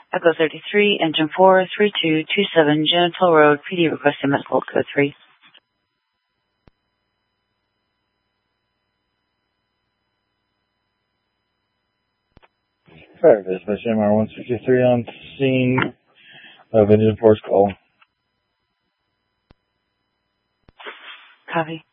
Echo 33, Engine 4, 3227, Genital Road, PD requesting medical code 3. Fire dispatch MR 163 on scene of Engine 4's call. Copy.